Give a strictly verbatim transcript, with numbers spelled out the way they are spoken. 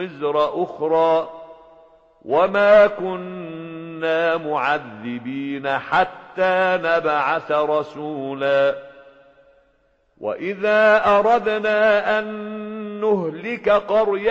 وزر أخرى وما كنا معذبين حتى نبعث رسولا وإذا أردنا أن نهلك قرية